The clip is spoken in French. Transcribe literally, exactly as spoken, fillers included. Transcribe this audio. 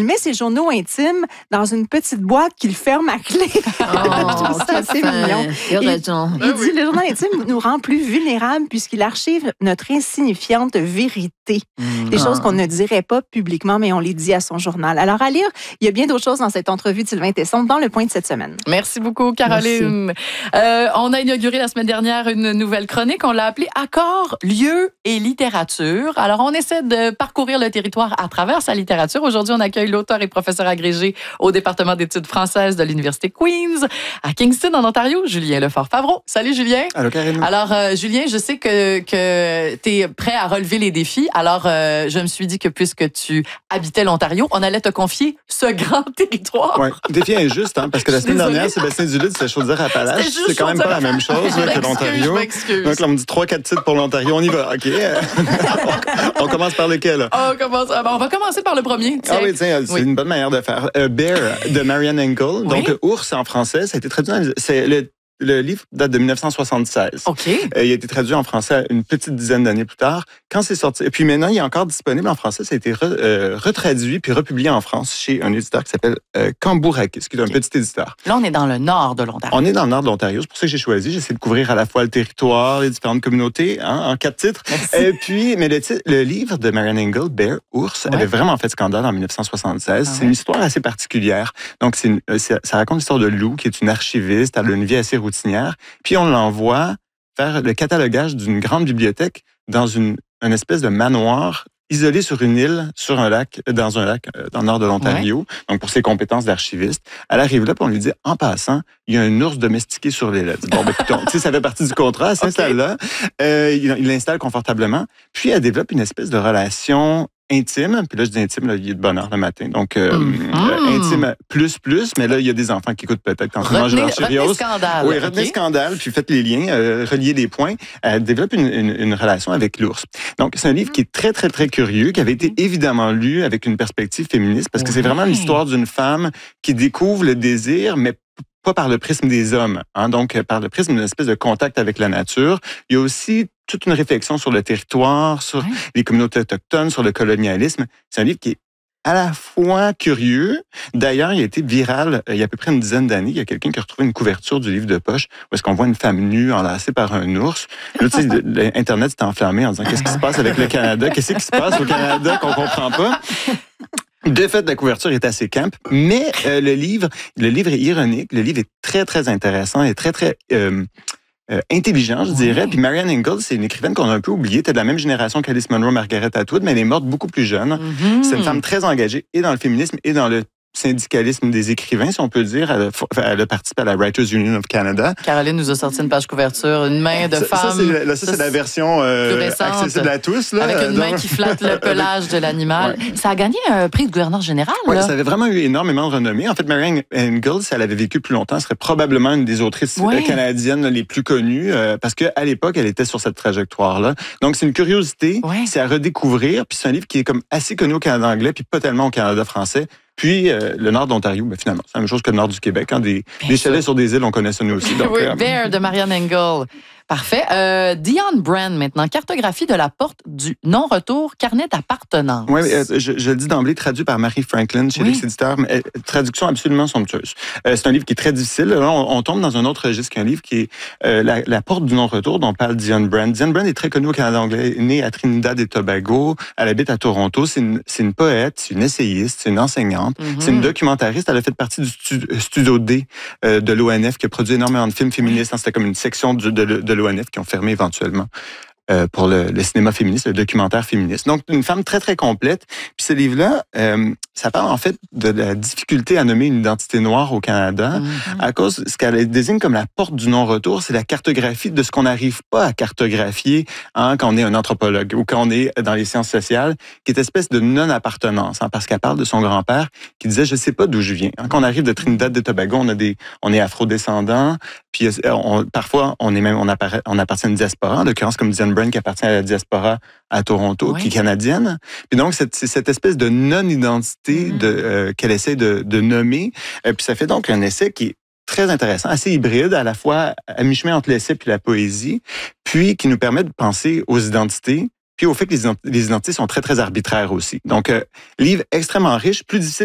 met ses journaux intimes dans une petite boîte qu'il ferme à clé. Oh, je trouve ça assez mignon. Il a raison. Il dit, le journal intime nous rend plus vulnérables puisqu'il archive notre insignifiante vérité. Mmh. Des choses qu'on ne dirait pas publiquement, mais on les dit à son journal. Alors, à lire, il y a bien d'autres choses dans cette entrevue de Sylvain Tesson dans le point de cette semaine. Merci beaucoup, Caroline. Euh, on a inauguré la semaine dernière une nouvelle chronique. On l'a appelée Accords, lieux et littérature. Alors, on essaie de parcourir le territoire à travers sa littérature. Aujourd'hui, on accueille l'auteur et professeur agrégé au département d'études françaises de l'Université Queen's à Kingston, en Ontario, Julien Lefort-Favreau. Salut, Julien. Allô, Caroline. Alors, euh, Julien, je sais que, que tu es prêt à relever les défis. Alors, euh, je me suis dit que puisque tu habitais l'Ontario, on allait te confier ce grand territoire. Oui, défi injuste, hein, parce que la semaine dernière, Sébastien Duluth, c'était Chaudière-Appalaches. C'est quand même pas la même chose là, que l'Ontario. Donc là, on me dit trois, quatre titres pour l'Ontario. On y va, OK. on, on commence par lequel? On, commence, on va commencer par le premier. Tiens. Ah oui, tiens, c'est oui. une bonne manière de faire. Uh, Bear de Marian Engel. Oui. Donc, ours en français, ça a été traduit dans... C'est le Le livre date de dix-neuf cent soixante-seize. OK. Euh, il a été traduit en français une petite dizaine d'années plus tard. Quand c'est sorti, et puis maintenant, il est encore disponible en français. Ça a été re, euh, retraduit puis republié en France chez un éditeur qui s'appelle euh, Cambourakis, qui est un okay. petit éditeur. Là, on est dans le nord de l'Ontario. On est dans le nord de l'Ontario. C'est pour ça que j'ai choisi. J'essaie de couvrir à la fois le territoire, les différentes communautés, hein, en quatre titres. Et puis, mais le, titre, le livre de Marian Engel, Bear, Ours, ouais. avait vraiment fait scandale en dix-neuf cent soixante-seize. Ah ouais. C'est une histoire assez particulière. Donc, c'est une, c'est, ça raconte l'histoire de Lou, qui est une archiviste. Elle a une vie assez routinière. Puis on l'envoie faire le catalogage d'une grande bibliothèque dans une, une espèce de manoir isolé sur une île, sur un lac, dans un lac euh, dans le nord de l'Ontario. Ouais. Donc pour ses compétences d'archiviste, elle arrive là, puis on lui dit, en passant, il y a un ours domestiqué sur l'île. Elle dit, bon, ben, tu sais, ça fait partie du contrat, elle s'installe okay. là, euh, il, il l'installe confortablement, puis elle développe une espèce de relation intime, puis là je dis intime, là, il est de bonne heure le matin, donc euh, mm. euh, intime plus plus, mais là il y a des enfants qui écoutent peut-être quand ils mangent leur Cheerios. Retenez scandale. Oui, retenez okay. scandale, puis faites les liens, euh, reliez les points. Elle développe une, une, une relation avec l'ours. Donc c'est un livre mm. qui est très très très curieux, qui avait été évidemment lu avec une perspective féministe, parce que ouais. c'est vraiment l'histoire d'une femme qui découvre le désir, mais pas par le prisme des hommes, hein, donc par le prisme d'une espèce de contact avec la nature. Il y a aussi toute une réflexion sur le territoire, sur ouais. les communautés autochtones, sur le colonialisme. C'est un livre qui est à la fois curieux. D'ailleurs, il a été viral il y a à peu près une dizaine d'années. Il y a quelqu'un qui a retrouvé une couverture du livre de poche où est-ce qu'on voit une femme nue enlacée par un ours. Là, tu sais, l'Internet s'est enflammé en disant « Qu'est-ce qui se passe avec le Canada? Qu'est-ce qui se passe au Canada qu'on comprend pas? » De fait, la couverture est assez camp, mais euh, le livre, le livre est ironique. Le livre est très, très intéressant et très, très euh, euh, intelligent, je dirais. Oui. Puis Marian Engel, c'est une écrivaine qu'on a un peu oubliée. T'es de la même génération qu'Alice Munro, Margaret Atwood, mais elle est morte beaucoup plus jeune. Mm-hmm. C'est une femme très engagée et dans le féminisme et dans le syndicalisme des écrivains, si on peut dire. Elle a, elle a participé à la Writers Union of Canada. Caroline nous a sorti une page couverture, une main de ça, femme. Ça, c'est, là, ça, ça, c'est la version euh, accessible à tous. Là, avec une donc... main qui flatte le pelage de l'animal. Ouais. Ça a gagné un prix de gouverneur général. Oui, là. Ça avait vraiment eu énormément de renommée. En fait, Marian Engel, si elle avait vécu plus longtemps, elle serait probablement une des autrices ouais. canadiennes les plus connues, euh, parce qu'à l'époque, elle était sur cette trajectoire-là. Donc, c'est une curiosité, ouais. c'est à redécouvrir. Puis c'est un livre qui est comme assez connu au Canada anglais, puis pas tellement au Canada français. Puis, euh, le nord d'Ontario, ben, finalement, c'est la même chose que le nord du Québec. Hein, des, des chalets sur des îles, on connaît ça nous aussi. Donc, oui, euh, Bear de Marian Engel. Parfait. Euh, Dion Brand, maintenant. Cartographie de la porte du non-retour, carnet d'appartenance. Oui, euh, je, je le dis d'emblée, traduit par Marie Franklin chez oui. l'ex-éditeur. Mais, euh, traduction absolument somptueuse. Euh, c'est un livre qui est très difficile. Là, on, on tombe dans un autre registre qu'un livre qui est euh, la, la porte du non-retour dont parle Dion Brand. Dion Brand est très connue au Canada anglais, née à Trinidad et Tobago. Elle habite à Toronto. C'est une, c'est une poète, c'est une essayiste, c'est une enseignante, mm-hmm. c'est une documentariste. Elle a fait partie du stu, Studio D euh, de l'O N F qui a produit énormément de films féministes. C'était comme une section de, de, de l'O N F qui ont fermé éventuellement euh, pour le, le cinéma féministe, le documentaire féministe. Donc, une femme très, très complète. Puis ce livre-là, euh, ça parle en fait de la difficulté à nommer une identité noire au Canada mm-hmm. à cause de ce qu'elle désigne comme la porte du non-retour, c'est la cartographie de ce qu'on n'arrive pas à cartographier hein, quand on est un anthropologue ou quand on est dans les sciences sociales, qui est une espèce de non-appartenance, hein, parce qu'elle parle de son grand-père qui disait « je sais pas d'où je viens hein. ». Quand on arrive de Trinidad et Tobago, on, a des, on est afro-descendants, puis on, parfois on, est même, on, apparaît, on appartient à une diaspora, en l'occurrence comme Dion Brand qui appartient à la diaspora à Toronto, oui. qui est canadienne. Puis donc, c'est, c'est cette espèce de non-identité mm-hmm. de, euh, qu'elle essaie de, de nommer. Euh, puis ça fait donc un essai qui est très intéressant, assez hybride, à la fois à mi-chemin entre l'essai puis la poésie, puis qui nous permet de penser aux identités, puis au fait que les, les identités sont très, très arbitraires aussi. Donc, euh, livre extrêmement riche, plus difficile